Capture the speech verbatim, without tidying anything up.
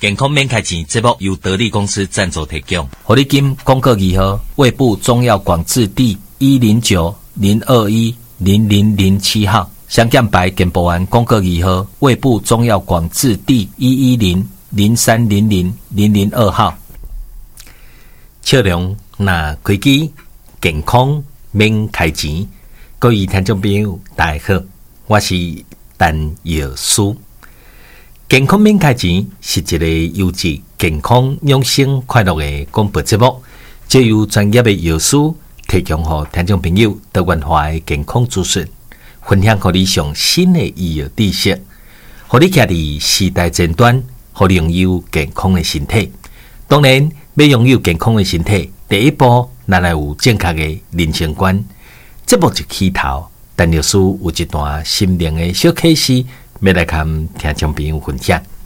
健康免开钱节目由得力公司赞助提供。 活力金广告二号，卫部中药广字第一零九零二一零零零七号，香港白健保丸广告二号，卫部中药广字第一一零零三零零零零二号。笑容那开机，健康免开钱。各位听众朋友，大家好，我是陈药师。健康免开钱是一个优质、健康、养生、快乐的广播节目，借由专业的药师提供给听众朋友多元化的健康资讯，分享给你上新的医药知识，让你徛伫时代前端，让你拥有健康的身体。当然，要拥有健康的身体，第一步咱来有正确的人生观。节目就起头，陈药师有一段心灵的小启示，要来跟听众朋友分享。